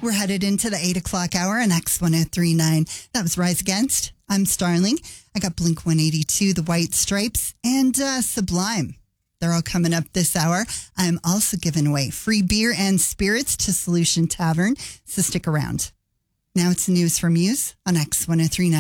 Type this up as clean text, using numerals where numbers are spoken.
We're headed into the 8 o'clock hour on X1039. That was Rise Against. I'm Starling. I got Blink 182, The White Stripes, and Sublime. They're all coming up this hour. I'm also giving away free beer and spirits to Solution Tavern, so stick around. Now it's news from Muse on X1039.